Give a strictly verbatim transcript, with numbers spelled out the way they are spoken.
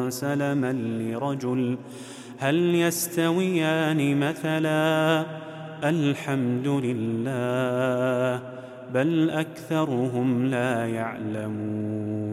سلما لرجل هل يستويان مثلا الحمد لله بل أكثرهم لا يعلمون